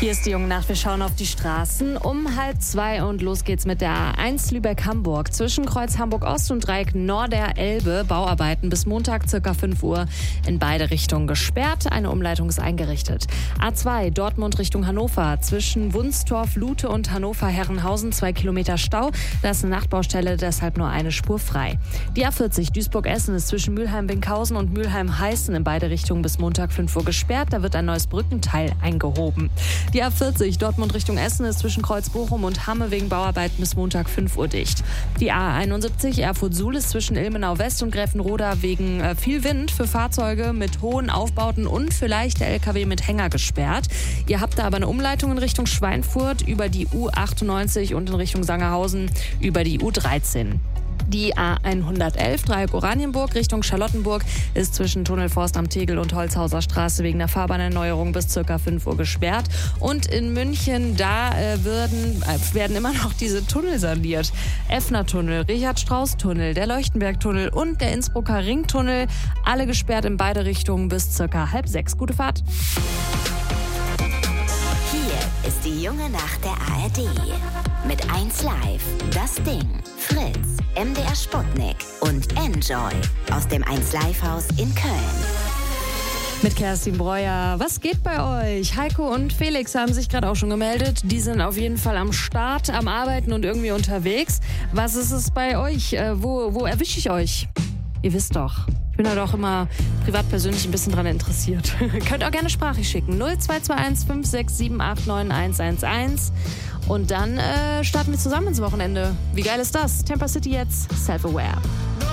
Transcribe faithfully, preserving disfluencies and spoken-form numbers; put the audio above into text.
Hier ist die Junge Nacht. Wir schauen auf die Straßen um halb zwei und los geht's mit der A eins Lübeck-Hamburg. Zwischen Kreuz Hamburg-Ost und Dreieck Nord der Elbe. Bauarbeiten bis Montag circa fünf Uhr in beide Richtungen gesperrt. Eine Umleitung ist eingerichtet. A zwei Dortmund Richtung Hannover. Zwischen Wunstorf, Lute und Hannover-Herrenhausen zwei Kilometer Stau. Da ist eine Nachtbaustelle, deshalb nur eine Spur frei. Die A vierzig Duisburg-Essen ist zwischen Mülheim-Winkhausen und Mülheim-Heißen in beide Richtungen bis Montag fünf Uhr gesperrt. Da wird ein neues Brückenteil eingehoben. Die A vierzig Dortmund Richtung Essen ist zwischen Kreuz-Bochum und Hamme wegen Bauarbeiten bis Montag fünf Uhr dicht. Die A einundsiebzig Erfurt-Suhl ist zwischen Ilmenau-West und Gräfenroda wegen äh, viel Wind für Fahrzeuge mit hohen Aufbauten und für leichte L K W mit Hänger gesperrt. Ihr habt da aber eine Umleitung in Richtung Schweinfurt über die U achtundneunzig und in Richtung Sangerhausen über die U dreizehn. Die A hundertelf Dreieck Oranienburg Richtung Charlottenburg ist zwischen Tunnelforst am Tegel und Holzhauser Straße wegen der Fahrbahnerneuerung bis ca. fünf Uhr gesperrt. Und in München, da äh, werden, äh, werden immer noch diese Tunnel saniert. Effner-Tunnel, Richard-Strauß-Tunnel, der Leuchtenberg-Tunnel und der Innsbrucker Ringtunnel. Alle gesperrt in beide Richtungen bis ca. halb sechs. Gute Fahrt. Hier ist die Junge Nacht der A R D. Mit eins Live, Das Ding, Fritz, M D R Sputnik und Enjoy aus dem eins Live Haus in Köln. Mit Kerstin Breuer. Was geht bei euch? Heiko und Felix haben sich gerade auch schon gemeldet. Die sind auf jeden Fall am Start, am Arbeiten und irgendwie unterwegs. Was ist es bei euch? Äh, wo, wo erwische ich euch? Ihr wisst doch. Ich bin da doch immer privat persönlich ein bisschen dran interessiert. Könnt auch gerne Sprachricht schicken. null zwei zwei eins fünf sechs sieben acht neun eins eins eins. Und dann äh, starten wir zusammen ins Wochenende. Wie geil ist das? Temper City jetzt, Self-Aware.